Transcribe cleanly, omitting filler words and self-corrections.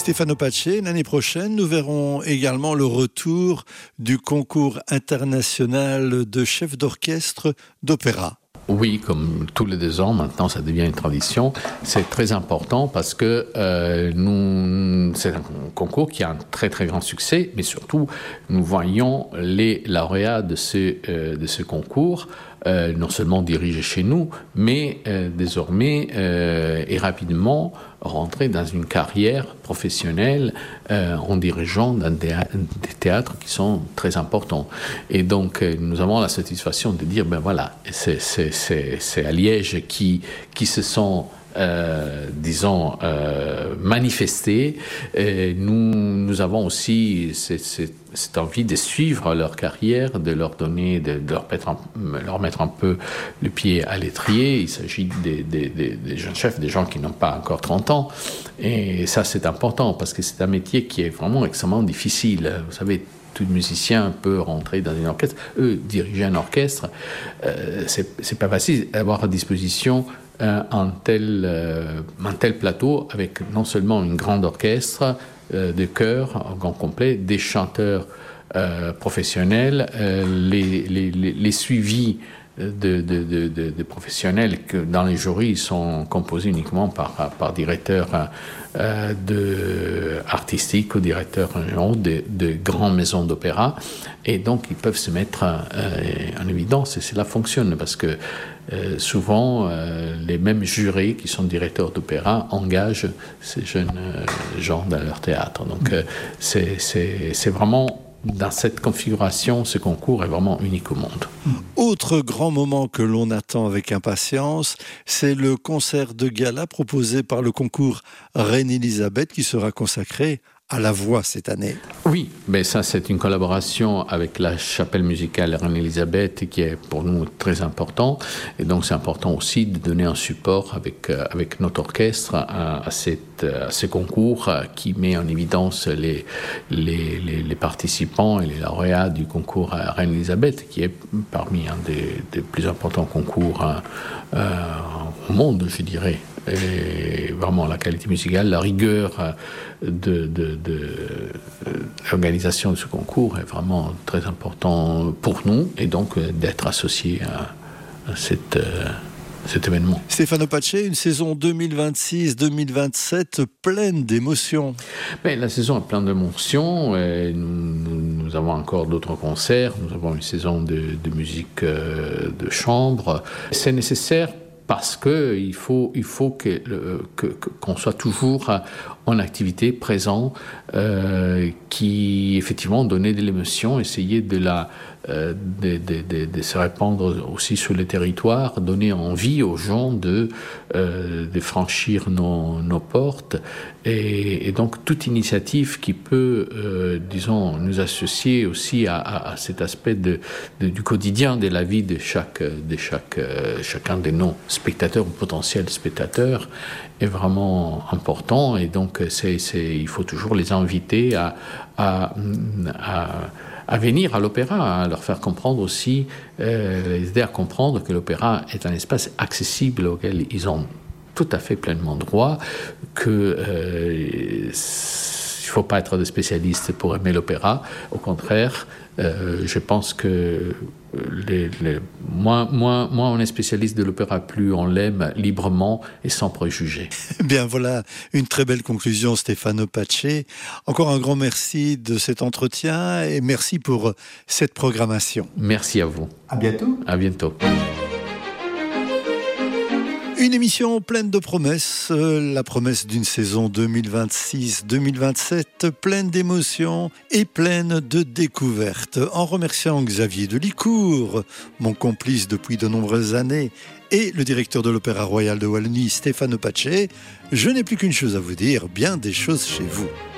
Stefano Pace, l'année prochaine, nous verrons également le retour du concours international de chef d'orchestre d'opéra. Oui, comme tous les 2 ans, maintenant ça devient une tradition. C'est très important parce que c'est un concours qui a un très très grand succès, mais surtout nous voyons les lauréats de ce concours non seulement dirigés chez nous, mais désormais et rapidement rentrer dans une carrière professionnelle en dirigeant dans des théâtres qui sont très importants. Et donc, nous avons la satisfaction de dire, ben voilà, c'est à Liège qui se sont manifestés. Nous avons aussi cette envie de suivre leur carrière, de leur donner, de leur mettre un peu le pied à l'étrier. Il s'agit des jeunes chefs, des gens qui n'ont pas encore 30 ans. Et ça, c'est important parce que c'est un métier qui est vraiment extrêmement difficile. Vous savez, tout musicien peut rentrer dans un orchestre. Diriger un orchestre, c'est pas facile d'avoir à disposition un tel plateau avec non seulement un grand orchestre de chœur, un grand complet, des chanteurs professionnels, les suivis de professionnels que dans les jurys sont composés uniquement par directeurs artistiques ou directeurs de grandes maisons d'opéra, et donc ils peuvent se mettre en évidence, et cela fonctionne parce que souvent les mêmes jurés qui sont directeurs d'opéra engagent ces jeunes gens dans leur théâtre. Donc c'est vraiment, dans cette configuration, ce concours est vraiment unique au monde. Autre grand moment que l'on attend avec impatience, c'est le concert de gala proposé par le concours Reine-Élisabeth qui sera consacré à la voix cette année. Oui, mais ça c'est une collaboration avec la chapelle musicale Reine-Élisabeth qui est pour nous très important, et donc c'est important aussi de donner un support avec notre orchestre à ce concours qui met en évidence les participants et les lauréats du concours Reine-Élisabeth, qui est parmi un des plus importants concours au monde, je dirais. Et vraiment la qualité musicale, la rigueur de l'organisation de ce concours est vraiment très important pour nous, et donc d'être associé à cet événement. Stefano Pace, une saison 2026-2027 pleine d'émotions. Mais la saison est pleine d'émotions. Nous avons encore d'autres concerts. Nous avons une saison de musique de chambre. C'est nécessaire parce qu'il faut qu'on soit toujours en activité, présent, qui effectivement donnait de l'émotion, essayer de se répandre aussi sur le territoire, donner envie aux gens de franchir nos portes, et donc toute initiative qui peut, disons, nous associer aussi à cet aspect du quotidien de la vie de chacun de nos spectateurs ou potentiels spectateurs est vraiment important, et donc il faut toujours les inviter à venir à l'opéra, à leur faire comprendre aussi, les aider à comprendre que l'opéra est un espace accessible auquel ils ont tout à fait pleinement droit, que il ne faut pas être des spécialistes pour aimer l'opéra. Au contraire, je pense que moins on est spécialiste de l'opéra, plus on l'aime librement et sans préjugés. Bien, voilà une très belle conclusion, Stefano Pace. Encore un grand merci de cet entretien et merci pour cette programmation. Merci à vous. À bientôt. À bientôt. Une émission pleine de promesses, la promesse d'une saison 2026-2027 pleine d'émotions et pleine de découvertes. En remerciant Xavier Delicourt, mon complice depuis de nombreuses années, et le directeur de l'Opéra Royal de Wallonie, Stefano Pace, je n'ai plus qu'une chose à vous dire, bien des choses chez vous.